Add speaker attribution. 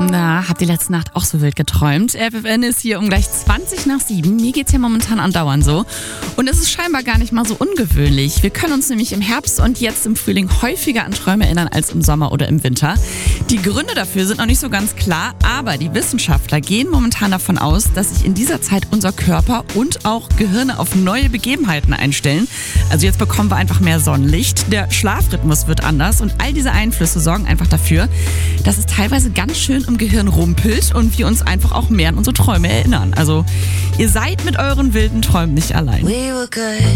Speaker 1: Na, habt ihr letzte Nacht auch so wild geträumt? FFN ist hier um gleich 7:20. Mir geht's ja momentan andauernd so. Und es ist scheinbar gar nicht mal so ungewöhnlich. Wir können uns nämlich im Herbst und jetzt im Frühling häufiger an Träume erinnern als im Sommer oder im Winter. Die Gründe dafür sind noch nicht so ganz klar, aber die Wissenschaftler gehen momentan davon aus, dass sich in dieser Zeit unser Körper und auch Gehirne auf neue Begebenheiten einstellen. Also jetzt bekommen wir einfach mehr Sonnenlicht, der Schlafrhythmus wird anders und all diese Einflüsse sorgen einfach dafür, dass es teilweise ganz schön im Gehirn rumpelt und wir uns einfach auch mehr an unsere Träume erinnern. Also ihr seid mit euren wilden Träumen nicht allein.